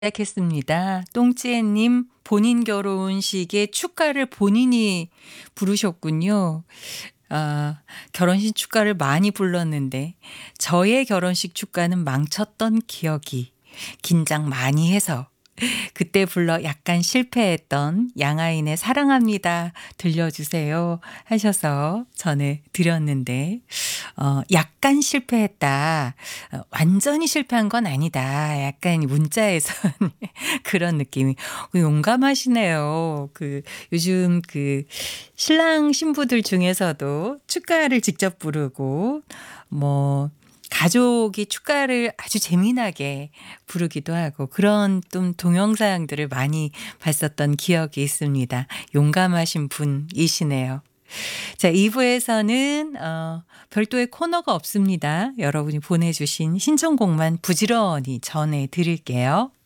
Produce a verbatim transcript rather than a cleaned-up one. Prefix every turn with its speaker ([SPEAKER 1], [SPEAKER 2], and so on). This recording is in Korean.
[SPEAKER 1] 시작했습니다. 똥찌애님 본인 결혼식에 축가를 본인이 부르셨군요. 아, 결혼식 축가를 많이 불렀는데 저의 결혼식 축가는 망쳤던 기억이 긴장 많이 해서 그때 불러 약간 실패했던 양아인의 사랑합니다 들려주세요 하셔서 전해 드렸는데 어 약간 실패했다. 어 완전히 실패한 건 아니다. 약간 문자에서 그런 느낌이 어 용감하시네요. 그 요즘 그 신랑 신부들 중에서도 축가를 직접 부르고 뭐 가족이 축가를 아주 재미나게 부르기도 하고 그런 좀 동영상들을 많이 봤었던 기억이 있습니다. 용감하신 분이시네요. 자, 이 부에서는 어 별도의 코너가 없습니다. 여러분이 보내주신 신청곡만 부지런히 전해 드릴게요.